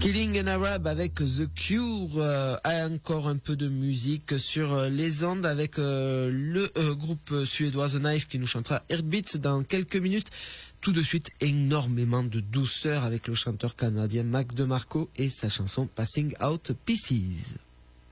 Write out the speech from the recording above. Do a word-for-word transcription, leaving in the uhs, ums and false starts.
Killing an Arab avec The Cure, euh, encore un peu de musique sur euh, les ondes avec euh, le euh, groupe suédois The Knife qui nous chantera Heartbeats dans quelques minutes. Tout de suite, énormément de douceur avec le chanteur canadien Mac DeMarco et sa chanson Passing Out Pieces.